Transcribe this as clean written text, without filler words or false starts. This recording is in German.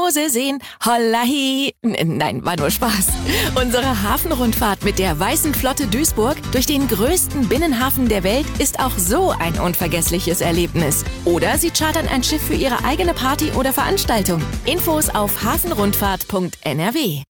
Mose sehen. Hollahi. Nein, war nur Spaß. Unsere Hafenrundfahrt mit der Weißen Flotte Duisburg durch den größten Binnenhafen der Welt ist auch so ein unvergessliches Erlebnis. Oder Sie chartern ein Schiff für Ihre eigene Party oder Veranstaltung. Infos auf hafenrundfahrt.nrw.